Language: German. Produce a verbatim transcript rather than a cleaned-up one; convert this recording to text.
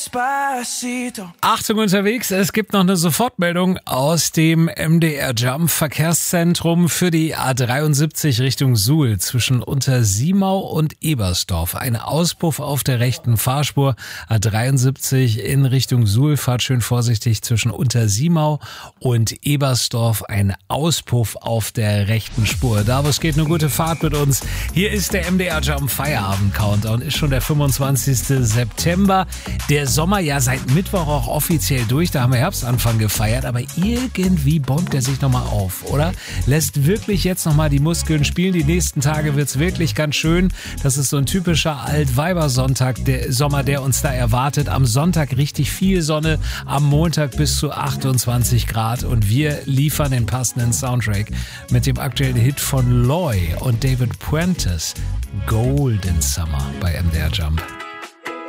Achtung unterwegs, es gibt noch eine Sofortmeldung aus dem M D R Jump Verkehrszentrum für die A dreiundsiebzig Richtung Suhl zwischen Untersiemau und Ebersdorf. Ein Auspuff auf der rechten Fahrspur, A dreiundsiebzig in Richtung Suhl. Fahrt schön vorsichtig zwischen Untersiemau und Ebersdorf. Ein Auspuff auf der rechten Spur. Davos geht eine gute Fahrt mit uns. Hier ist der M D R Jump Feierabend Countdown. Ist schon der fünfundzwanzigste September. Der Sommer ja seit Mittwoch auch offiziell durch, da haben wir Herbstanfang gefeiert, aber irgendwie bäumt er sich nochmal auf, oder? Lässt wirklich jetzt nochmal die Muskeln spielen, die nächsten Tage wird's wirklich ganz schön. Das ist so ein typischer Altweibersonntag, der Sommer, der uns da erwartet. Am Sonntag richtig viel Sonne, am Montag bis zu achtundzwanzig Grad und wir liefern den passenden Soundtrack mit dem aktuellen Hit von Loy und David Puentes, Golden Summer bei M D R Jump.